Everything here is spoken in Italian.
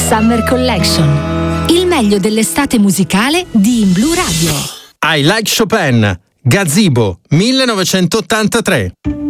Summer Collection. Il meglio dell'estate musicale di In Blu Radio. I Like Chopin, Gazebo 1983.